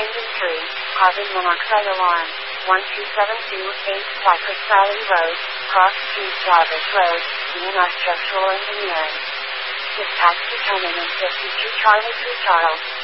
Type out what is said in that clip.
Industry, carbon monoxide alarm, 12728 Cypress Valley Road, Cross Street Jarvis Road, DNR Structural Engineering. Dispatch to Terminal 52 Charlie 3 Charles.